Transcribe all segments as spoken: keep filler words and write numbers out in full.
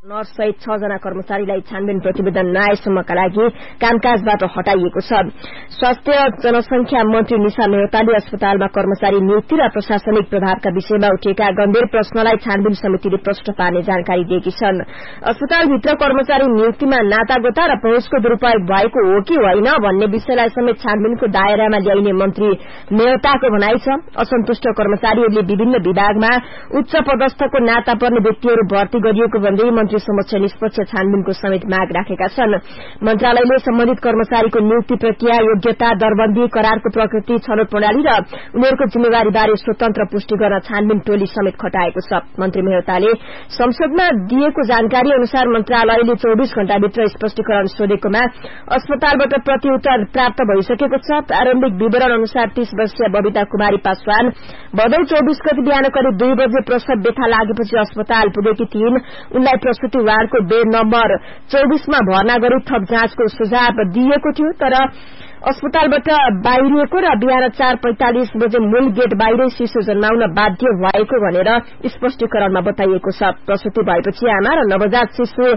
Nurse सहित छ जना कर्मचारीलाई छानबिन प्रतिवेदन नआएसम्मका लागि कामकाजबाट हटाइएको छ। स्वास्थ्य जनसंख्या मन्त्री निशा मेहताले अस्पतालमा कर्मचारी नियुक्ति र प्रशासनिक प्रभावका विषयमा उठेका गम्भीर प्रश्नलाई छानबिन समितिले प्रश्न पार्ने जानकारी दिएकी छन्। अस्पतालभित्र कर्मचारी नियुक्तिमा नातागोता र पहुँचको दुरूपयोग भएको हो कि होइन भन्ने विषयलाई समेत छानबिनको दायरामा ल्याइने मन्त्री मेहताको भनाइ छ। असन्तुष्ट कर्मचारीहरूले विभिन्न विभागमा उच्च पदस्थको नाता पर्ने व्यक्तिहरू भर्ती गरिएको भन्दै मन्त्री समक्ष निष्पक्ष छानबिनको समेत माग राखेका छन्। मन्त्रालयले सम्बन्धित कर्मचारीको नियुक्ति प्रक्रिया, योग्यता, दरबन्दी, करारको प्रकृति, छनौट प्रणाली र उनीहरूको जिम्मेवारीबारे स्वतन्त्र पुष्टि गर्न छानबिन टोली समेत खटाएको छ। मन्त्री मेहताले संसदमा दिएको जानकारी अनुसार मन्त्रालयले चौबीस घण्टाभित्र स्पष्टीकरण सोधेकोमा अस्पतालबाट प्रतिउत्तर प्राप्त भइसकेको छ। प्रारम्भिक विवरण अनुसार तीस वर्षीय बबिता कुमारी पासवान भदौ चौबीस गते बिहान करिब दुई बजे प्रसव व्यथा लागेपछि अस्पताल पुगेकी थिइन्। उनलाई प्रसूति वार्डको बेड नम्बर चौबीसमा भर्ना गरी थप जाँचको सुझाव दिइएको थियो, तर अस्पतालबाट बाहिरिएको र बिहान चार पैंतालिस बजे मूल गेट बाहिरै शिशु जन्माउन बाध्य भएको भनेर स्पष्टीकरणमा बताइएको छ। प्रसूति भएपछि आमा र नवजात शिशु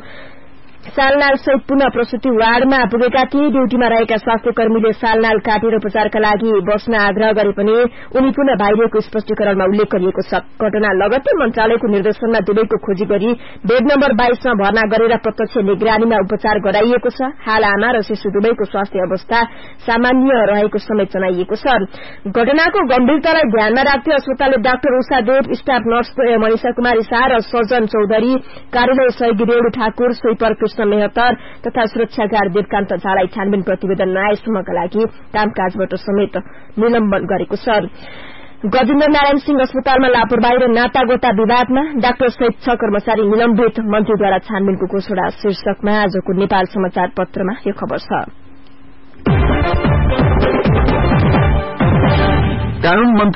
सालनाल सहित पुनः प्रसूति वार्डमा पुगेका थिए। ड्यूटीमा रहेका स्वास्थ्य कर्मीले सालनाल काटेर उपचारका लागि बस्न आग्रह गरे पनि उनी पुनः बाहिरिएको स्पष्टीकरणमा उल्लेख गरिएको छ। घटना लगत्तै मन्त्रालयको निर्देशनमा दुवैको खोजी गरी बेड नम्बर बाइसमा भर्ना गरेर प्रत्यक्ष निगरानीमा उपचार गराइएको छ। हाल आमा र शिशु दुवैको स्वास्थ्य अवस्था सामान्य रहेको समेत जनाइएको छ। घटनाको गम्भीरतालाई ध्यानमा राख्दै अस्पतालले डाक्टर उषा देव, स्टाफ नर्स मनिषा कुमारी शाह र सर्जन चौधरी, कार्यालय सहयोगी रेणु ठाकुर, स्वीपर कृष्ण मेहतर तथा सुरक्षा गार्ड देवकान्त झालाई छानबिन प्रतिवेदन नआएसम्मका लागि कामकाजबाट समेत निलम्बन गरेको छ। गजेन्द्र नारायण सिंह अस्पतालमा लापरवाही र नातागोता विवादमा डाक्टर सहित छ कर्मचारी निलम्बित, मन्त्रीद्वारा छानबिनको घोषणा शीर्षकमा आजको नेपाल समाचार पत्रमा यो खबर छ। कानून